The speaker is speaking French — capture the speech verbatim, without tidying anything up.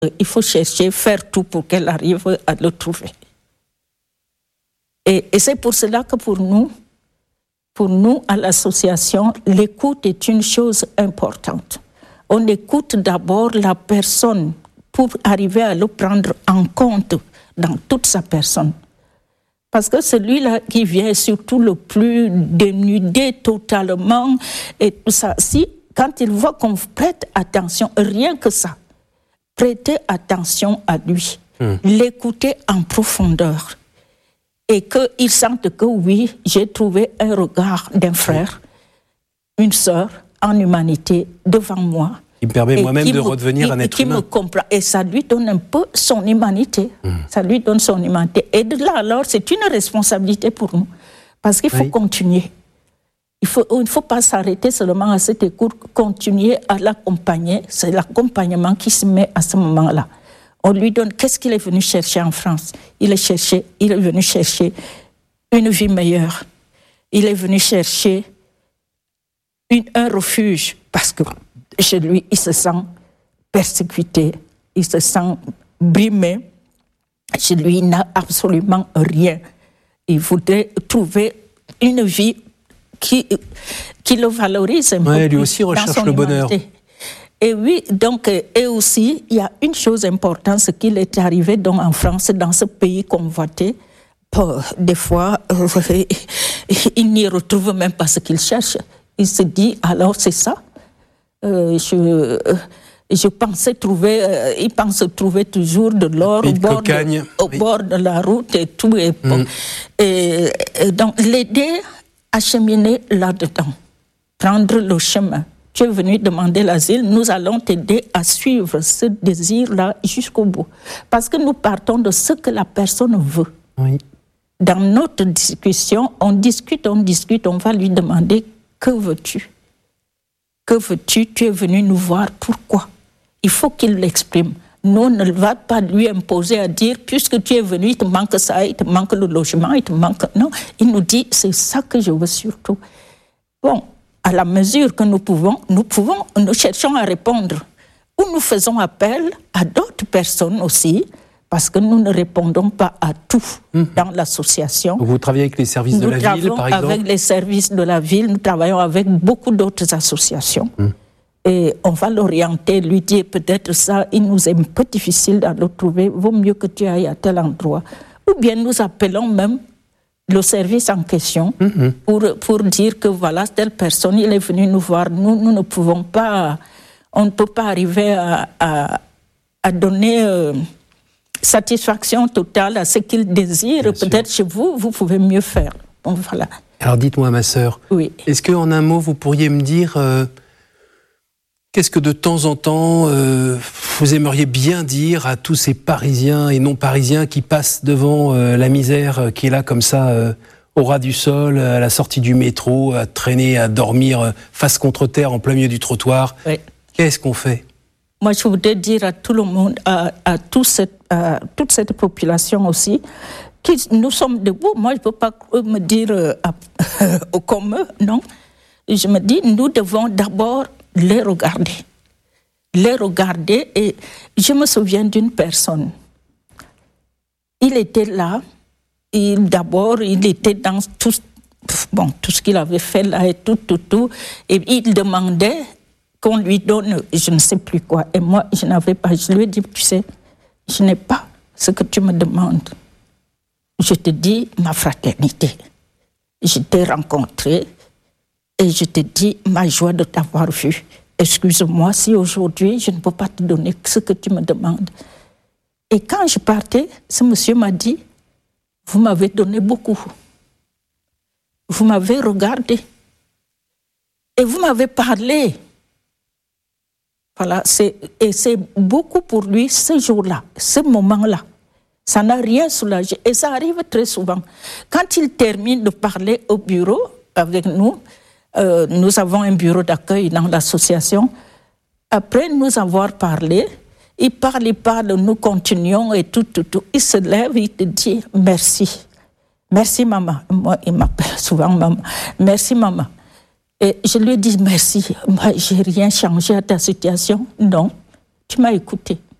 il faut chercher, faire tout pour qu'elle arrive à le trouver. Et, et c'est pour cela que pour nous, pour nous, à l'association, l'écoute est une chose importante. On écoute d'abord la personne pour arriver à le prendre en compte dans toute sa personne. Parce que celui-là qui vient surtout le plus dénudé totalement, et tout ça, si, quand il voit qu'on prête attention, rien que ça, prêter attention à lui, mmh. l'écouter en profondeur, et qu'il sente que oui, j'ai trouvé un regard d'un frère, une sœur en humanité devant moi. Il me permet moi-même de me, redevenir qui, un être qui humain. Me comprend, et ça lui donne un peu son humanité. Mmh. Ça lui donne son humanité. Et de là, alors, c'est une responsabilité pour nous. Parce qu'il faut oui. continuer. Il faut, il ne faut pas s'arrêter seulement à cette écoute, continuer à l'accompagner. C'est l'accompagnement qui se met à ce moment-là. On lui donne, qu'est-ce qu'il est venu chercher en France ? Il est, cherché, il est venu chercher une vie meilleure. Il est venu chercher une, un refuge, parce que chez lui, il se sent persécuté, il se sent brimé. Chez lui, il n'a absolument rien. Il voudrait trouver une vie qui, qui le valorise un ouais, peu plus. Lui aussi recherche le bonheur. Et oui, donc, et aussi, il y a une chose importante, ce qu'il est arrivé donc en France, dans ce pays convoité. Des fois, euh, il n'y retrouve même pas ce qu'il cherche. Il se dit, alors c'est ça. Euh, je, euh, je pensais trouver, euh, il pense trouver toujours de l'or au, bord de, au oui. bord de la route et tout. Et, mm. et, et donc, l'aider à cheminer là-dedans, prendre le chemin. Tu es venu demander l'asile, nous allons t'aider à suivre ce désir-là jusqu'au bout. Parce que nous partons de ce que la personne veut. Oui. Dans notre discussion, on discute, on discute, on va lui demander « Que veux-tu » Que veux-tu? Tu es venu nous voir, pourquoi? Il faut qu'il l'exprime. Nous, on ne va pas lui imposer à dire, puisque tu es venu, il te manque ça, il te manque le logement, il te manque... Non, il nous dit, c'est ça que je veux surtout. Bon, à la mesure que nous pouvons, nous pouvons, nous cherchons à répondre. Ou nous faisons appel à d'autres personnes aussi, parce que nous ne répondons pas à tout mmh. dans l'association. Vous travaillez avec les services nous de la ville, par exemple? Avec les services de la ville, nous travaillons avec beaucoup d'autres associations. Mmh. Et on va l'orienter, lui dire peut-être ça, il nous est un peu difficile de le trouver, vaut mieux que tu ailles à tel endroit. Ou bien nous appelons même le service en question mmh. pour, pour dire que voilà, telle personne, il est venu nous voir, nous, nous ne pouvons pas, on ne peut pas arriver à, à, à donner... Euh, satisfaction totale à ce qu'il désire. Bien peut-être sûr. Chez vous, vous pouvez mieux faire. Bon, voilà. Alors dites-moi, ma sœur, oui. est-ce qu'en un mot, vous pourriez me dire euh, qu'est-ce que de temps en temps euh, vous aimeriez bien dire à tous ces Parisiens et non-Parisiens qui passent devant euh, la misère euh, qui est là comme ça, euh, au ras du sol, à la sortie du métro, à traîner, à dormir euh, face contre terre en plein milieu du trottoir. Oui. Qu'est-ce qu'on fait ? Moi, je voudrais dire à tout le monde, à, à, tout cette, à toute cette population aussi, que nous sommes debout. Moi, je ne peux pas me dire euh, euh, comme eux, non. Je me dis, nous devons d'abord les regarder. Les regarder. Et je me souviens d'une personne. Il était là. Il, d'abord, il était dans tout, bon, tout ce qu'il avait fait là et tout, tout, tout. Et il demandait... qu'on lui donne, je ne sais plus quoi. Et moi, je n'avais pas. Je lui ai dit, tu sais, je n'ai pas ce que tu me demandes. Je te dis ma fraternité. Je t'ai rencontré et je te dis ma joie de t'avoir vu. Excuse-moi si aujourd'hui, je ne peux pas te donner ce que tu me demandes. Et quand je partais, ce monsieur m'a dit, vous m'avez donné beaucoup. Vous m'avez regardé. Et vous m'avez parlé. Voilà, c'est, et c'est beaucoup pour lui ce jour-là, ce moment-là. Ça n'a rien soulagé. Et ça arrive très souvent. Quand il termine de parler au bureau avec nous, euh, nous avons un bureau d'accueil dans l'association. Après nous avoir parlé, il parle, il parle, nous continuons et tout, tout, tout. Il se lève, il te dit merci. Merci maman. Moi, il m'appelle souvent maman. Merci maman. Et je lui ai dit merci, moi, j'ai rien changé à ta situation. Non, tu m'as écouté.